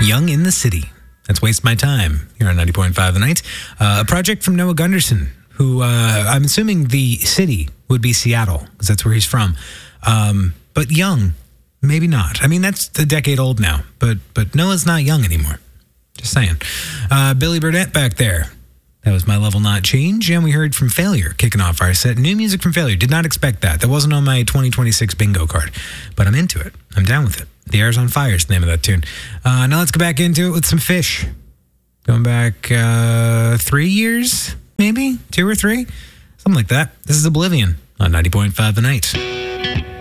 Young in the City. That's Waste My Time here on 90.5 The Night. A project from Noah Gunderson, who I'm assuming the city would be Seattle, because that's where he's from. But young, maybe not. I mean, that's a decade old now, but Noah's not young anymore. Just saying. Billy Burnett back there. That was My Level Not Change, and we heard from Failure kicking off our set. New music from Failure. Did not expect that. That wasn't on my 2026 bingo card, but I'm into it. I'm down with it. The Air's on Fire is the name of that tune. Now let's go back into it with some Fish. Going back 3 years, maybe? 2 or 3? Something like that. This is Oblivion on 90.5 The Night.